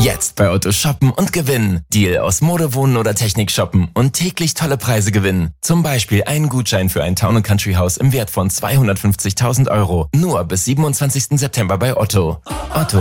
Jetzt bei Otto shoppen und gewinnen. Deal aus Mode, Wohnen oder Technik shoppen und täglich tolle Preise gewinnen. Zum Beispiel einen Gutschein für ein Town & Country Haus im Wert von 250.000 €. Nur bis 27. September bei Otto. Otto,